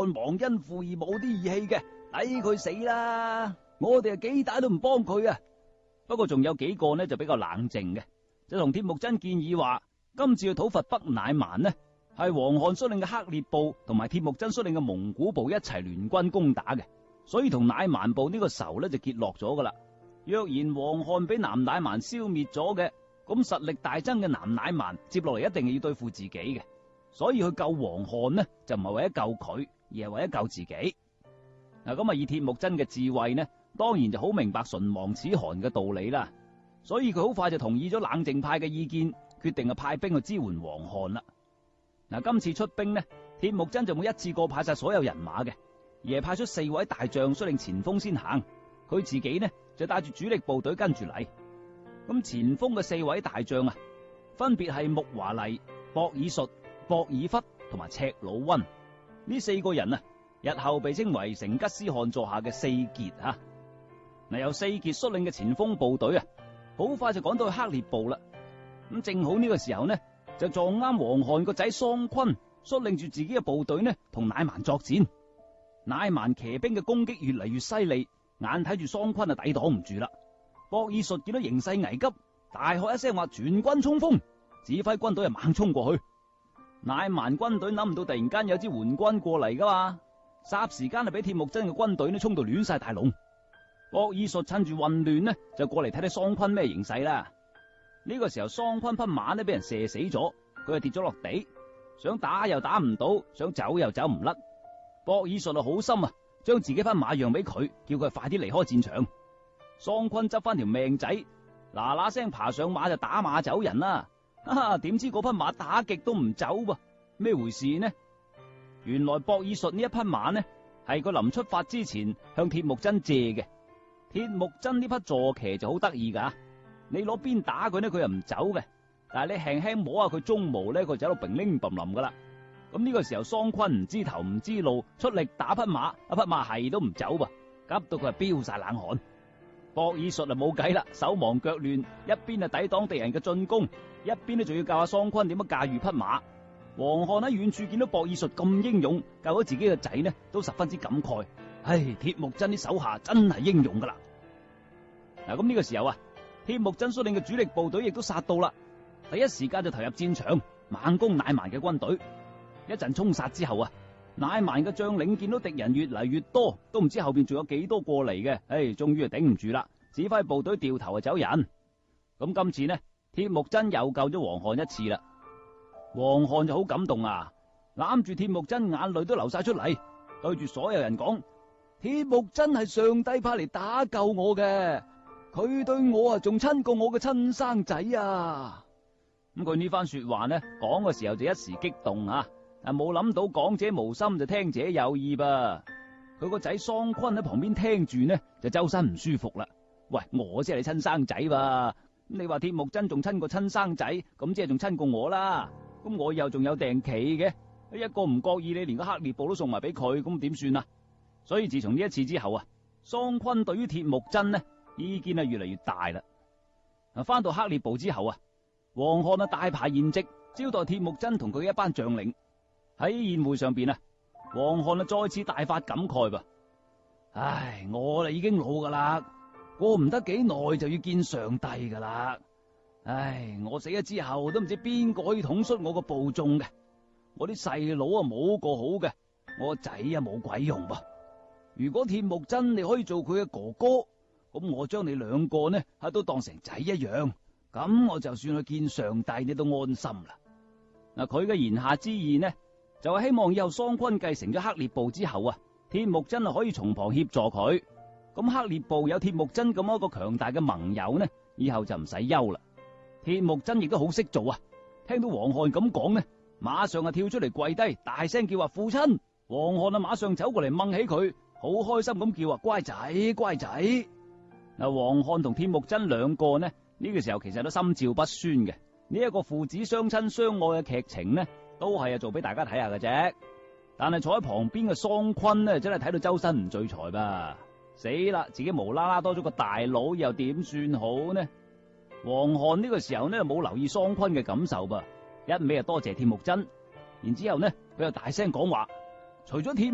漢忘恩負義冇啲義氣嘅，抵佢死啦！我哋幾大都唔幫佢啊！不過仲有幾個呢就比較冷靜嘅，就同鐵木真建議話，今次去討伐北乃蠻呢，係王漢率領嘅黑烈部同埋鐵木真率領嘅蒙古部一齊聯軍攻打嘅，所以同乃蠻部呢個仇呢就結落咗噶啦。若然王漢俾南乃蠻消滅咗嘅，咁實力大增嘅南乃蠻接落嚟一定係要對付自己嘅，所以去救王漢呢就唔係為咗救佢，而係為咗救自己。嗱，咁啊以鐵木真嘅智慧呢，當然就好明白唇亡齒寒嘅道理啦，所以佢好快就同意咗冷靜派嘅意見，決定派兵去支援王漢啦。嗱，今次出兵呢，鐵木真就冇一次過派晒所有人馬嘅，而係派出4位大將率領前鋒先行，佢自己呢就帶住主力部隊跟住嚟。咁前鋒嘅4位大將啊，分別係木華黎、博爾術、博爾忽同埋赤魯溫呢4個人啊，日後被稱為成吉思汗座下嘅四傑啊。嗱，由四傑率領嘅前鋒部隊啊，好快就趕到去黑烈部啦。咁正好呢個時候呢，就撞啱王漢個仔桑昆率領住自己嘅部隊呢，同乃蠻作戰。乃蠻騎兵嘅攻擊越嚟越犀利，眼睇住桑昆啊抵擋唔住啦。博爾術見到形勢危急，大喝一聲話全軍衝鋒，指揮軍隊啊猛衝過去。乃蠻軍隊諗唔到突然間有支援軍過嚟噶嘛，霎時間就俾鐵木真嘅軍隊呢衝到亂晒大龍。博爾術趁住混亂呢，就過嚟睇睇桑昆咩形勢啦。呢個時候桑昆匹馬呢俾人射死咗，佢就跌咗落地，想打又打唔到，想走又走唔甩。博爾術啊好心啊，將自己匹馬讓俾佢，叫佢快啲離開戰場。桑昆執翻條命仔，嗱嗱聲爬上馬就打馬走人啦。點知嗰匹馬打極都唔走噃，咩回事呢？原來博爾術呢一匹馬呢，係佢臨出發之前向鐵木真借嘅。鐵木真呢匹坐騎就好得意噶，你攞鞭打佢呢，佢又唔走嘅，但係你輕輕摸下佢鬃毛呢，佢就喺度乒鈴嘭冧噶啦。咁呢個時候桑昆唔知頭唔知路，出力打匹馬，一匹馬係都唔走噃，急到佢係飆晒冷汗。博爾術啊冇計啦，手忙腳亂，一邊啊抵擋敵人嘅進攻，一邊呢仲要教下桑昆點樣駕馭匹馬。王漢喺遠處見到博爾術咁英勇，救咗自己嘅仔呢，都十分之感慨。唉，鐵木真啲手下真係英勇噶啦。嗱，咁呢個時候啊，鐵木真率領嘅主力部隊亦都殺到啦，第一時間就投入戰場，猛攻乃蠻嘅軍隊。一陣衝殺之後啊，乃蠻嘅將領見到敵人越嚟越多，都唔知後邊仲有幾多過嚟嘅，終於係頂唔住啦，指揮部隊掉頭走人。咁今次呢，鐵木真又救咗王漢一次啦。王漢就好感動啊，攬住鐵木真，眼淚都流晒出嚟，對住所有人講：鐵木真係上帝派嚟打救我嘅，佢對我啊仲親過我嘅親生仔啊！咁佢呢番說話呢，講嘅時候就一時激動啊，但冇諗到講者無心就聽者有意噃。佢個仔桑昆喺旁邊聽住呢，就周身唔舒服啦。喂，我先係你親生仔噃，你話鐵木真仲親過親生仔，咁即係仲親過我啦。咁我又仲有訂棋嘅，一個唔覺意你連個黑烈部都送埋俾佢，咁點算啊？所以自從呢一次之後啊，桑昆對於鐵木真呢意見啊越嚟越大啦。翻到黑烈部之後啊，王漢啊大排筵席，招待鐵木真同佢一班將領。喺宴會上邊啊，王漢啊再次大發感慨噃。唉，我啊已經老噶啦，過唔得幾耐就要見上帝噶啦。唉，我死咗之後都唔知邊個可以統率我個部眾嘅。我啲細佬啊冇個好嘅，我個仔啊冇鬼用噃。如果鐵木真你可以做佢嘅哥哥，咁我將你兩個呢都當成仔一樣，咁我就算去見上帝你都安心啦。嗱，佢嘅言下之意呢，就係希望以後桑昆繼承咗黑烈部之後啊，鐵木真可以從旁協助佢。咁黑烈部有鐵木真咁一個強大嘅盟友呢，以後就唔使憂啦。鐵木真亦都好識做啊！聽到王漢咁講呢，馬上跳出嚟跪低，大聲叫話父親。王漢馬上走過嚟掹起佢，好開心咁叫話乖仔乖仔。嗱，王漢同鐵木真兩個呢個時候其實都心照不宣嘅。呢一個父子相親相愛嘅劇情呢，都係做俾大家睇下嘅啫。但係坐喺旁邊嘅桑昆呢，真係睇到周身唔聚財噃，死啦！自己無啦啦多咗個大佬，又點算好呢？王漢呢個時候呢冇留意桑昆嘅感受噃，一味多謝鐵木真，然之後呢佢又大聲講話：除咗鐵